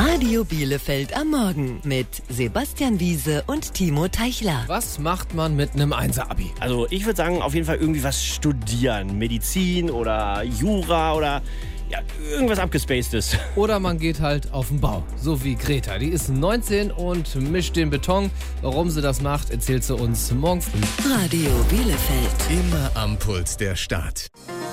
Radio Bielefeld am Morgen mit Sebastian Wiese und Timo Teichler. Was macht man mit einem 1er-Abi? Also ich würde sagen, auf jeden Fall irgendwie was studieren. Medizin oder Jura oder ja, irgendwas Abgespacedes. Oder man geht halt auf den Bau, so wie Greta. Die ist 19 und mischt den Beton. Warum sie das macht, erzählt sie uns morgen früh. Radio Bielefeld. Immer am Puls der Stadt.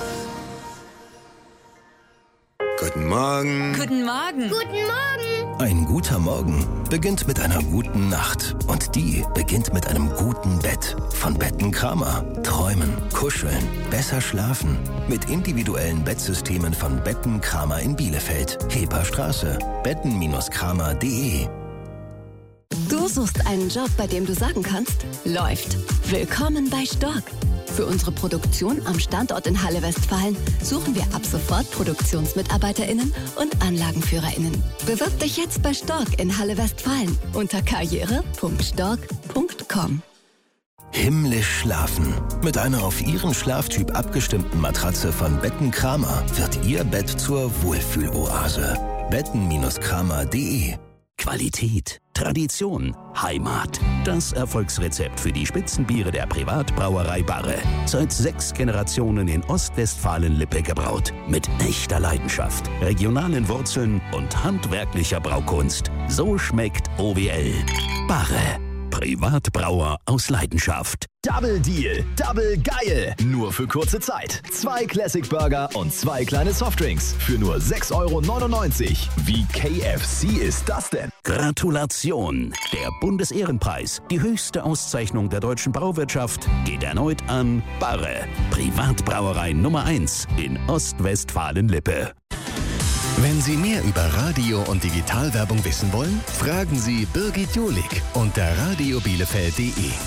Guten Morgen. Guten Morgen. Guten Morgen. Ein guter Morgen beginnt mit einer guten Nacht. Und die beginnt mit einem guten Bett. Von Betten Kramer. Träumen, kuscheln, besser schlafen. Mit individuellen Bettsystemen von Betten Kramer in Bielefeld. Heperstraße. betten-kramer.de. Du suchst einen Job, bei dem du sagen kannst, läuft. Willkommen bei Stork. Für unsere Produktion am Standort in Halle Westfalen suchen wir ab sofort ProduktionsmitarbeiterInnen und AnlagenführerInnen. Bewirb dich jetzt bei Stork in Halle Westfalen unter karriere.stork.com. Himmlisch schlafen. Mit einer auf Ihren Schlaftyp abgestimmten Matratze von Betten Kramer wird Ihr Bett zur Wohlfühloase. betten-kramer.de. Qualität, Tradition, Heimat. Das Erfolgsrezept für die Spitzenbiere der Privatbrauerei Barre. Seit 6 Generationen in Ostwestfalen-Lippe gebraut. Mit echter Leidenschaft, regionalen Wurzeln und handwerklicher Braukunst. So schmeckt OWL. Barre. Privatbrauer aus Leidenschaft. Double Deal, Double geil. Nur für kurze Zeit. 2 Classic Burger und 2 kleine Softdrinks für nur 6,99 €. Wie KFC ist das denn? Gratulation! Der Bundesehrenpreis, die höchste Auszeichnung der deutschen Brauwirtschaft, geht erneut an Barre. Privatbrauerei Nummer 1 in Ostwestfalen-Lippe. Wenn Sie mehr über Radio- und Digitalwerbung wissen wollen, fragen Sie Birgit Julik unter radiobielefeld.de.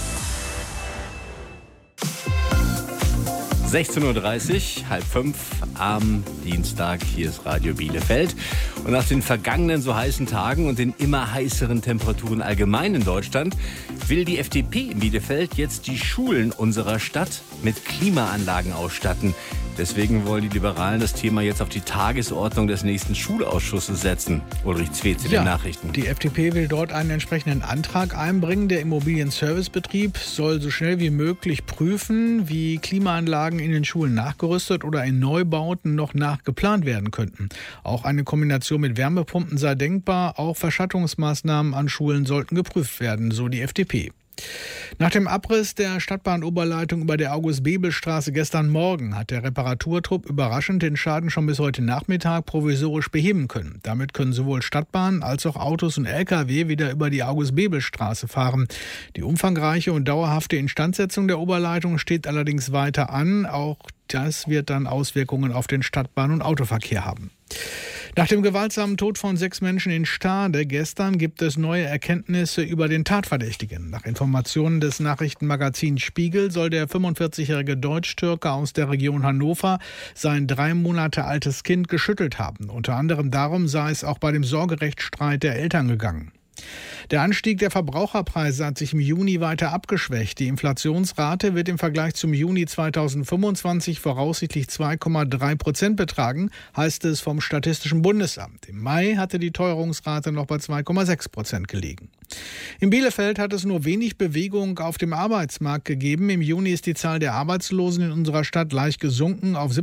16:30 Uhr, 4:30 am Dienstag. Hier ist Radio Bielefeld. Und nach den vergangenen so heißen Tagen und den immer heißeren Temperaturen allgemein in Deutschland will die FDP in Bielefeld jetzt die Schulen unserer Stadt mit Klimaanlagen ausstatten. Deswegen wollen die Liberalen das Thema jetzt auf die Tagesordnung des nächsten Schulausschusses setzen. Ulrich Zwee zu den Nachrichten. Die FDP will dort einen entsprechenden Antrag einbringen. Der Immobilienservicebetrieb soll so schnell wie möglich prüfen, wie Klimaanlagen in den Schulen nachgerüstet oder in Neubauten noch nachgeplant werden könnten. Auch eine Kombination mit Wärmepumpen sei denkbar. Auch Verschattungsmaßnahmen an Schulen sollten geprüft werden, so die FDP. Nach dem Abriss der Stadtbahnoberleitung über der August-Bebel-Straße gestern Morgen hat der Reparaturtrupp überraschend den Schaden schon bis heute Nachmittag provisorisch beheben können. Damit können sowohl Stadtbahn als auch Autos und Lkw wieder über die August-Bebel-Straße fahren. Die umfangreiche und dauerhafte Instandsetzung der Oberleitung steht allerdings weiter an. Auch das wird dann Auswirkungen auf den Stadtbahn- und Autoverkehr haben. Nach dem gewaltsamen Tod von 6 Menschen in Stade gestern gibt es neue Erkenntnisse über den Tatverdächtigen. Nach Informationen des Nachrichtenmagazins Spiegel soll der 45-jährige Deutsch-Türke aus der Region Hannover sein 3 Monate altes Kind geschüttelt haben. Unter anderem darum sei es auch bei dem Sorgerechtsstreit der Eltern gegangen. Der Anstieg der Verbraucherpreise hat sich im Juni weiter abgeschwächt. Die Inflationsrate wird im Vergleich zum Juni 2025 voraussichtlich 2,3% betragen, heißt es vom Statistischen Bundesamt. Im Mai hatte die Teuerungsrate noch bei 2,6% gelegen. In Bielefeld hat es nur wenig Bewegung auf dem Arbeitsmarkt gegeben. Im Juni ist die Zahl der Arbeitslosen in unserer Stadt leicht gesunken auf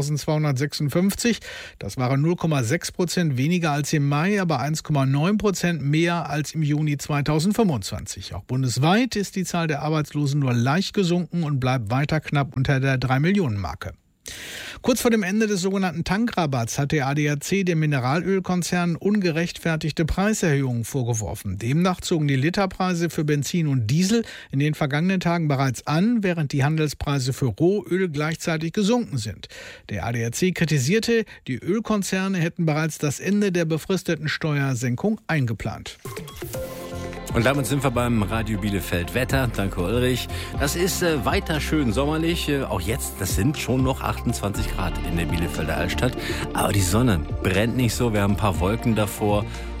17.256. Das waren 0,6% weniger als im Mai, aber 1,9% mehr als im Juni 2025. Auch bundesweit ist die Zahl der Arbeitslosen nur leicht gesunken und bleibt weiter knapp unter der 3-Millionen-Marke. Kurz vor dem Ende des sogenannten Tankrabatts hat der ADAC dem Mineralölkonzern ungerechtfertigte Preiserhöhungen vorgeworfen. Demnach zogen die Literpreise für Benzin und Diesel in den vergangenen Tagen bereits an, während die Handelspreise für Rohöl gleichzeitig gesunken sind. Der ADAC kritisierte, die Ölkonzerne hätten bereits das Ende der befristeten Steuersenkung eingeplant. Und damit sind wir beim Radio Bielefeld Wetter. Danke, Ulrich. Das ist weiter schön sommerlich. Auch jetzt, das sind schon noch 28 Grad in der Bielefelder Altstadt. Aber die Sonne brennt nicht so. Wir haben ein paar Wolken davor.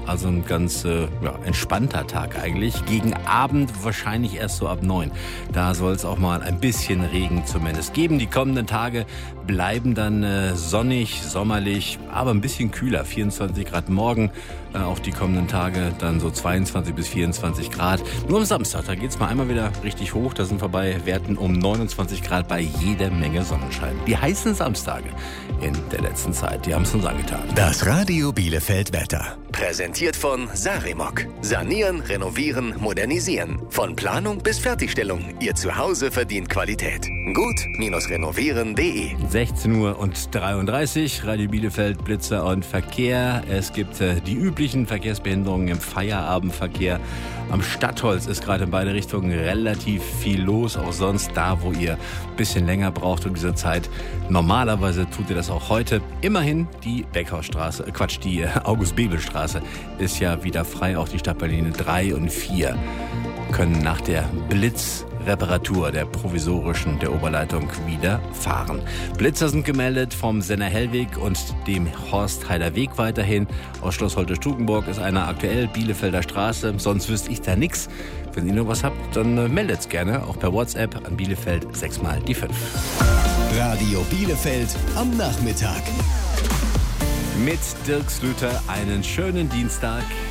Also ein ganz entspannter Tag eigentlich. Gegen Abend wahrscheinlich erst so ab 9. Da soll es auch mal ein bisschen Regen zumindest geben. Die kommenden Tage bleiben dann sonnig, sommerlich, aber ein bisschen kühler. 24 Grad morgen, auch die kommenden Tage dann so 22 bis 24 Grad. Nur am Samstag, da geht es mal einmal wieder richtig hoch. Da sind wir bei Werten um 29 Grad bei jeder Menge Sonnenschein. Die heißen Samstage in der letzten Zeit, die haben es uns angetan. Das Radio Bielefeld Wetter. Präsentiert von Sarimok. Sanieren, renovieren, modernisieren. Von Planung bis Fertigstellung. Ihr Zuhause verdient Qualität. Gut-renovieren.de. 16:33 Uhr, Radio Bielefeld, Blitzer und Verkehr. Es gibt die üblichen Verkehrsbehinderungen im Feierabendverkehr. Am Stadtholz ist gerade in beide Richtungen relativ viel los. Auch sonst da, wo ihr ein bisschen länger braucht um diese Zeit. Normalerweise tut ihr das auch heute. Immerhin die Beckhausstraße, die August-Bebel-Straße ist ja wieder frei. Auch die Stadtbahnlinien 3 und 4 können nach der Blitzreparatur der provisorischen der Oberleitung wieder fahren. Blitzer sind gemeldet vom Senner-Hellweg und dem Horstheider Weg weiterhin. Aus Schloss Holte-Stukenburg ist einer aktuell Bielefelder Straße. Sonst wüsste ich da nichts. Wenn ihr noch was habt, dann meldet's gerne. Auch per WhatsApp an Bielefeld 6 mal die 5. Radio Bielefeld am Nachmittag. Mit Dirk Slüter einen schönen Dienstag.